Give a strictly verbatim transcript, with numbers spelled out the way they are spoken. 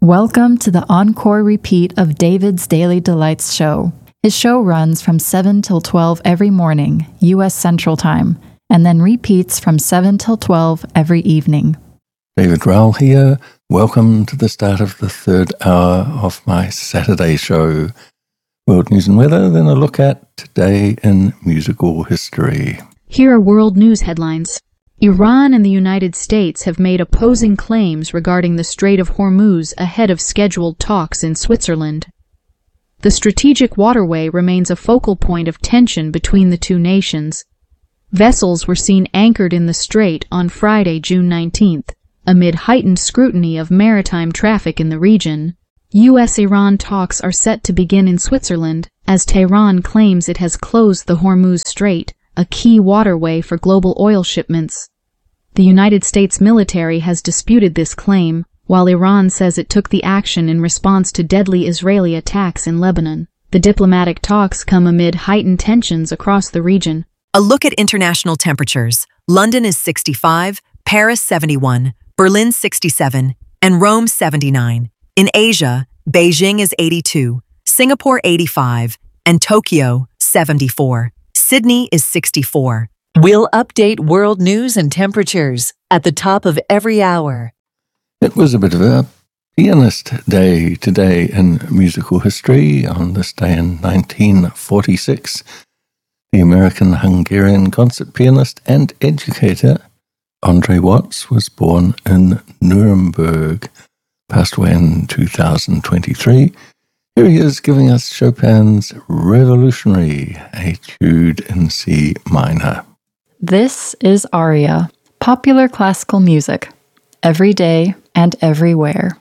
Welcome to the encore repeat of David's Daily Delights show. His show runs from seven till twelve every morning, U S Central Time, and then repeats from seven till twelve every evening. David Rowell here. Welcome to the start of the third hour of my Saturday show. World News and Weather, then a look at Today in Musical History. Here are world news headlines. Iran and the United States have made opposing claims regarding the Strait of Hormuz ahead of scheduled talks in Switzerland. The strategic waterway remains a focal point of tension between the two nations. Vessels were seen anchored in the strait on Friday, June nineteenth, amid heightened scrutiny of maritime traffic in the region. U S Iran talks are set to begin in Switzerland, as Tehran claims it has closed the Hormuz Strait, a key waterway for global oil shipments. The United States military has disputed this claim, while Iran says it took the action in response to deadly Israeli attacks in Lebanon. The diplomatic talks come amid heightened tensions across the region. A look at international temperatures. London is sixty-five, Paris seventy-one, Berlin sixty-seven, and Rome seventy-nine. In Asia, Beijing is eighty-two, Singapore eighty-five, and Tokyo seventy-four. Sydney is sixty-four. We'll update world news and temperatures at the top of every hour. It was a bit of a pianist day today in musical history. On this day in nineteen forty-six, the American-Hungarian concert pianist and educator Andre Watts was born in Nuremberg, passed away in two thousand twenty-three. Here he is giving us Chopin's Revolutionary Etude in C minor. This is Aria, popular classical music, every day and everywhere.